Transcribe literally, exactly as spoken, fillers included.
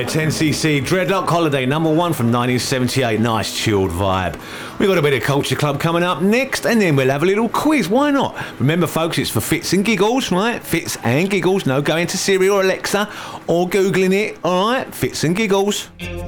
ten C C, Dreadlock Holiday, number one from nineteen seventy-eight. Nice chilled vibe. We've got a bit of Culture Club coming up next, and then we'll have a little quiz. Why not? Remember, folks, it's for Fitz and Giggles, right? Fitz and Giggles. No going to Siri or Alexa or Googling it, all right? Fitz and Giggles.